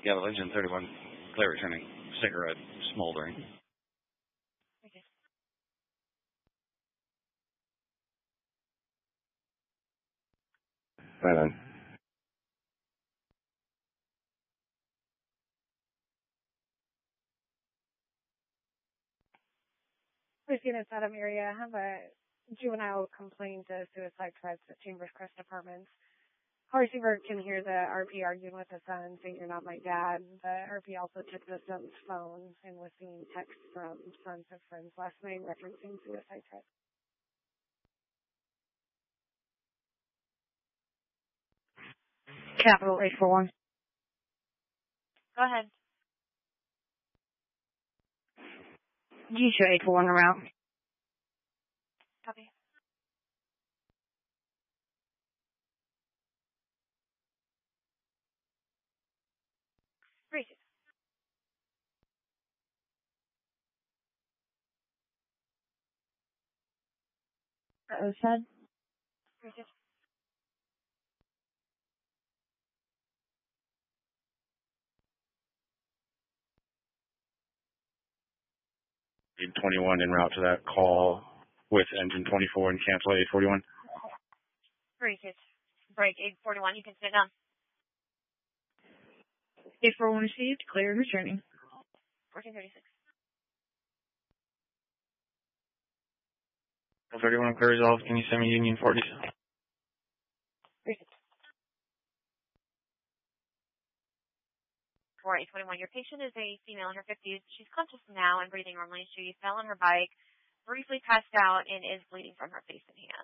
Yeah, the Legend 31, clear returning. Cigarette smoldering. Okay. Right on. Christina Saddam area. I have a juvenile complaint of suicide threats at Chambers Crest Apartments. Car receiver can hear the RP arguing with the son, saying you're not my dad. The RP also took the son's phone and was seeing texts from sons of friends last night referencing suicide threats. Capital 841. Go ahead. Geisha 841 around. Copy. Great. Said. Great. 21 en route to that call with engine 24 and cancel 841. Great. Break 841. You can sit down. 841 received. Clear and returning. 1436. 31 clear resolved. Can you send me Union 40? Great. 4821. Your patient is a female in her 50s. She's conscious now and breathing normally. She fell on her bike, briefly passed out, and is bleeding from her face and hands.